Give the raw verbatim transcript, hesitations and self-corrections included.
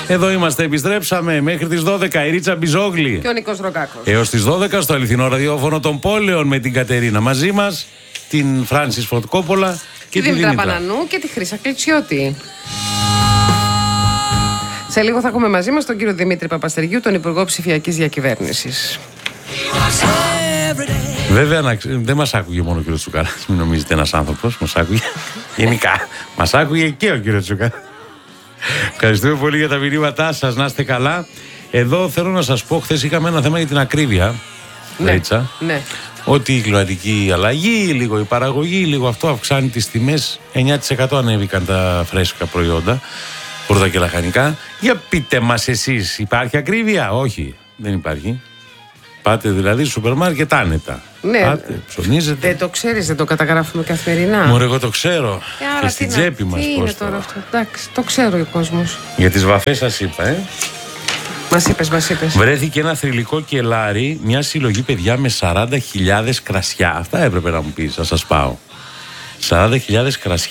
Εδώ είμαστε, επιστρέψαμε μέχρι τις δώδεκα. Η Ρίτσα Μπιζόγλη και ο Νίκος Ροκάκος. Έως τις δώδεκα στο αληθινό ραδιόφωνο των πόλεων με την Κατερίνα μαζί μας, την Φράνσις Φωτκόπολα και τη Δήμητρα Πανανού και τη Χρύσα Κλητσιώτη. Σε λίγο θα έχουμε μαζί μας τον κύριο Δημήτρη Παπαστεργίου, τον Υπουργό Ψηφιακής Διακυβέρνησης. Βέβαια να, δεν μας άκουγε μόνο ο κύριος Τσουκάρας, μην νομίζετε ένας άνθρωπος, μας άκουγε γενικά, μας άκουγε και ο κύριος Τσουκάρας. Ευχαριστούμε πολύ για τα μηνύματά σας, να είστε καλά. Εδώ θέλω να σας πω, χθες είχαμε ένα θέμα για την ακρίβεια, ναι, Ρίτσα, ναι. ότι η κλιματική αλλαγή, λίγο η παραγωγή, λίγο αυτό αυξάνει τις τιμές, εννιά τοις εκατό ανέβηκαν τα φρέσκα προϊόντα, φρούτα και λαχανικά. Για πείτε μας εσείς, υπάρχει ακρίβεια? Όχι, δεν υπάρχει. Πάτε δηλαδή στο σούπερ μάρκετ άνετα. Ναι. Πάτε, ψωνίζετε. Δεν το ξέρεις, δεν το καταγράφουμε καθημερινά. Μωρέ, εγώ το ξέρω. Ε, και στην τσέπη μας. Τι είναι τώρα αυτό? Εντάξει, το ξέρω ο κόσμος. Για τις βαφές σας είπα, ε. Μας είπες, μας είπες. Βρέθηκε ένα θρυλικό κελάρι, μια συλλογή παιδιά με σαράντα χιλιάδες κρασιά. Αυτά έπρεπε να μου πεις, θα σας πάω. σαράντα χιλιάδες κρασιά.